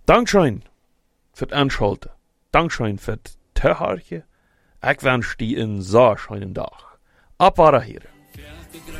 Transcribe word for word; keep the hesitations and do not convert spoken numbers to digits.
Dankeschön für das Einschalten. Dankeschön für das Zuhören. Ich wünsche dir einen sehr schönen Tag. Ab hier.